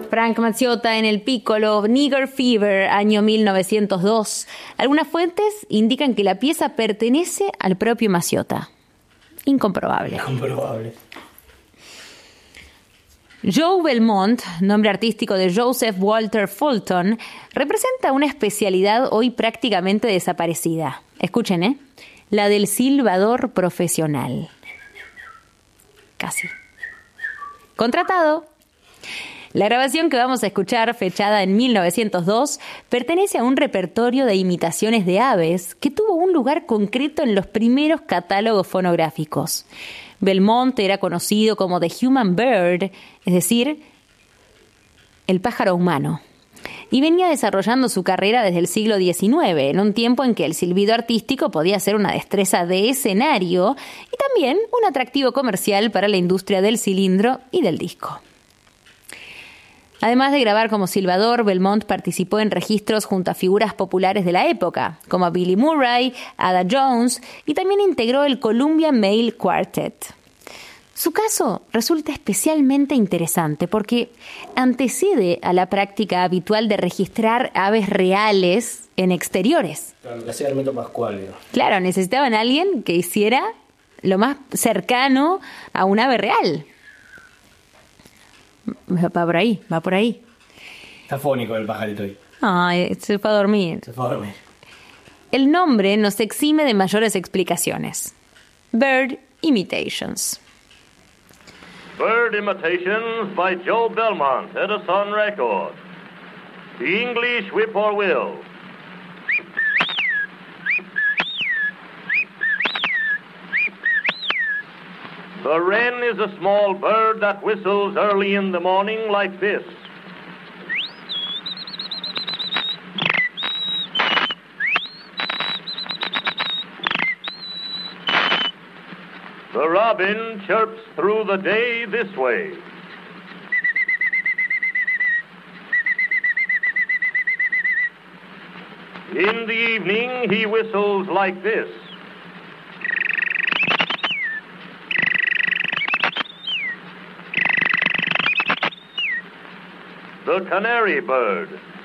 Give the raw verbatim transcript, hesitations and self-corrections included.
Frank Mazziota en el piccolo, Nigger Fever, año mil novecientos dos. Algunas fuentes indican que la pieza pertenece al propio Mazziota. Incomprobable. Incomprobable. Joe Belmont, nombre artístico de Joseph Walter Fulton, representa una especialidad hoy prácticamente desaparecida. Escuchen, ¿eh? La del silbador profesional. Casi. Contratado. La grabación que vamos a escuchar, fechada en mil novecientos dos, pertenece a un repertorio de imitaciones de aves que tuvo un lugar concreto en los primeros catálogos fonográficos. Belmont era conocido como The Human Bird, es decir, el pájaro humano, y venía desarrollando su carrera desde el siglo diecinueve, en un tiempo en que el silbido artístico podía ser una destreza de escenario y también un atractivo comercial para la industria del cilindro y del disco. Además de grabar como silbador, Belmont participó en registros junto a figuras populares de la época, como Billy Murray, Ada Jones, y también integró el Columbia Male Quartet. Su caso resulta especialmente interesante porque antecede a la práctica habitual de registrar aves reales en exteriores. Claro, lo que hacía el método Pascual. ¿No? Claro, necesitaban a alguien que hiciera lo más cercano a un ave real. Va por ahí, va por ahí. Está fónico el pajarito ahí. Ay, se fue a dormir. Se fue a dormir. El nombre nos exime de mayores explicaciones. Bird Imitations. Bird Imitations by Joe Belmont, Edison Records. The English Whippoorwill. The wren is a small bird that whistles early in the morning like this. The robin chirps through the day this way. In the evening, he whistles like this. The canary bird.